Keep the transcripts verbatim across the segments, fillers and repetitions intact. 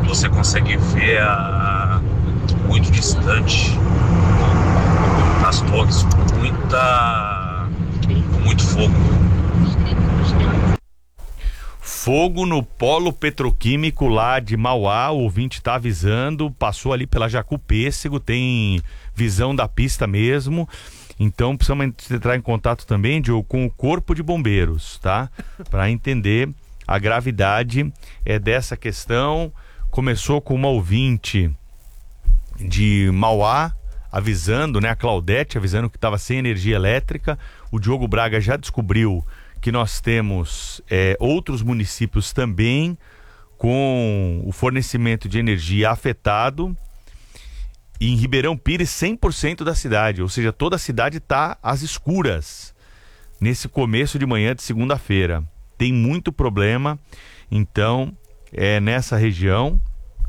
você consegue ver a, muito distante as torres com muita, com muito fogo. Fogo no polo petroquímico lá de Mauá, o ouvinte está avisando, passou ali pela Jacú-Pêssego, tem visão da pista mesmo, então precisamos entrar em contato também, Diogo, com o Corpo de Bombeiros, tá? Para entender a gravidade é, dessa questão. Começou com uma ouvinte de Mauá, avisando, né, a Claudete, avisando que estava sem energia elétrica. O Diogo Braga já descobriu que nós temos é, outros municípios também com o fornecimento de energia afetado. E em Ribeirão Pires, cem por cento da cidade, ou seja, toda a cidade está às escuras nesse começo de manhã de segunda-feira. Tem muito problema, então, é nessa região.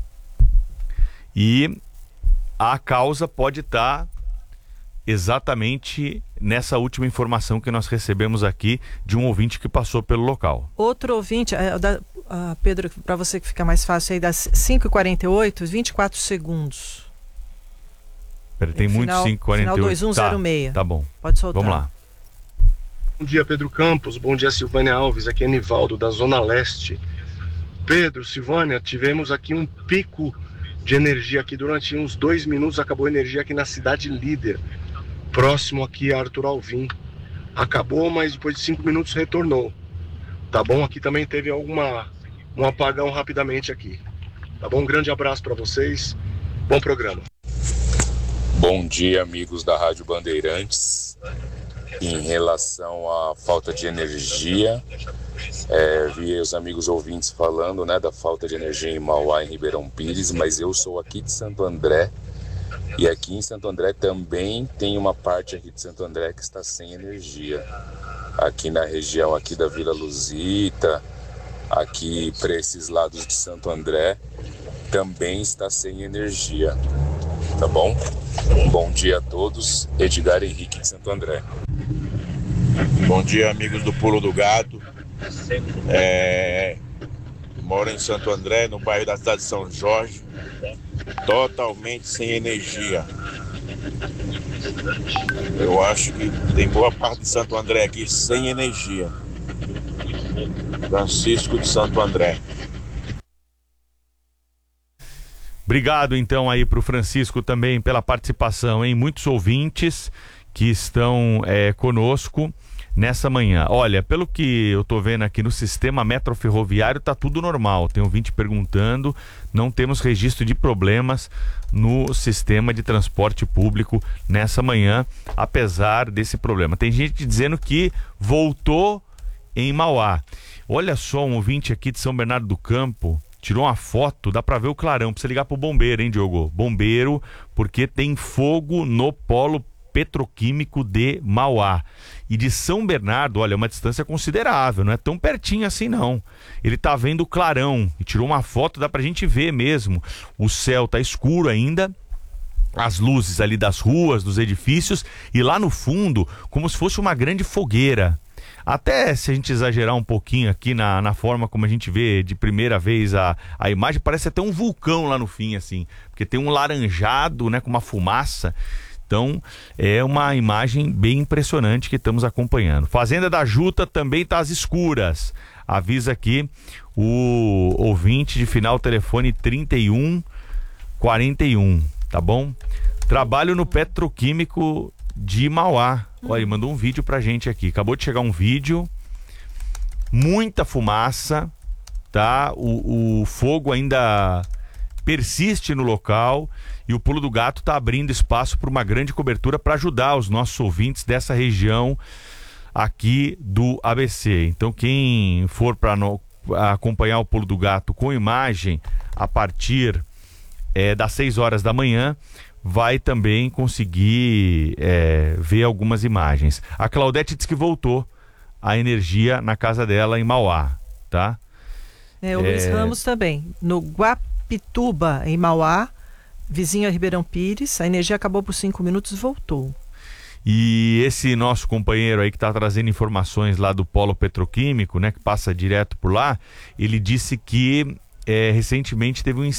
E a causa pode estar exatamente nessa última informação que nós recebemos aqui de um ouvinte que passou pelo local. Outro ouvinte, é, da, uh, Pedro, para você que fica mais fácil aí, das cinco e quarenta e oito, vinte e quatro segundos. Pera, tem muito cinco e quarenta e oito. Final dois um zero seis. Tá, tá bom. Pode soltar. Vamos lá. Bom dia, Pedro Campos. Bom dia, Silvânia Alves. Aqui é Nivaldo, da Zona Leste. Pedro, Silvânia, tivemos aqui um pico de energia aqui durante uns dois minutos. Acabou a energia aqui na cidade líder, próximo aqui a Arthur Alvim. Acabou, mas depois de cinco minutos retornou. Tá bom? Aqui também teve alguma, um apagão rapidamente aqui. Tá bom? Um grande abraço para vocês. Bom programa. Bom dia, amigos da Rádio Bandeirantes. Em relação à falta de energia, é, vi os amigos ouvintes falando, né, da falta de energia em Mauá, em Ribeirão Pires, mas eu sou aqui de Santo André, e aqui em Santo André também tem uma parte aqui de Santo André que está sem energia. Aqui na região aqui da Vila Luzita, aqui para esses lados de Santo André, também está sem energia. Tá bom? Um bom dia a todos. Edgar Henrique de Santo André. Bom dia, amigos do Pulo do Gato. É... Moro em Santo André, no bairro da cidade de São Jorge. Totalmente sem energia. Eu acho que tem boa parte de Santo André aqui sem energia. Francisco de Santo André. Obrigado então aí para o Francisco também pela participação, hein? Muitos ouvintes que estão é, conosco nessa manhã. Olha, pelo que eu tô vendo aqui no sistema metroferroviário, tá tudo normal. Tem ouvinte perguntando, não temos registro de problemas no sistema de transporte público nessa manhã, apesar desse problema. Tem gente dizendo que voltou em Mauá. Olha só, um ouvinte aqui de São Bernardo do Campo tirou uma foto, dá pra ver o clarão. Precisa ligar pro bombeiro, hein, Diogo? Bombeiro, porque tem fogo no polo petroquímico de Mauá. E de São Bernardo, olha, é uma distância considerável, não é tão pertinho assim não. Ele tá vendo o clarão e tirou uma foto, dá pra gente ver mesmo. O céu tá escuro ainda, as luzes ali das ruas, dos edifícios, e lá no fundo, como se fosse uma grande fogueira. Até se a gente exagerar um pouquinho aqui na, na forma como a gente vê de primeira vez a, a imagem, parece até um vulcão lá no fim, assim, porque tem um laranjado, né, com uma fumaça. Então, é uma imagem bem impressionante que estamos acompanhando. Fazenda da Juta também está às escuras. Avisa aqui o ouvinte de final telefone trinta e um quarenta e um, tá bom? Trabalho no petroquímico de Mauá. Olha, ele mandou um vídeo pra gente aqui. Acabou de chegar um vídeo. Muita fumaça, tá? O, o fogo ainda persiste no local e o Pulo do Gato tá abrindo espaço para uma grande cobertura para ajudar os nossos ouvintes dessa região aqui do A B C. Então, quem for para acompanhar o Pulo do Gato com imagem a partir é, das seis horas da manhã, vai também conseguir é, ver algumas imagens. A Claudete disse que voltou a energia na casa dela em Mauá, tá? É, o é... Luiz Ramos também. No Guapituba, em Mauá, vizinho a Ribeirão Pires, a energia acabou por cinco minutos e voltou. E esse nosso companheiro aí que está trazendo informações lá do polo petroquímico, né, que passa direto por lá, ele disse que é, recentemente teve um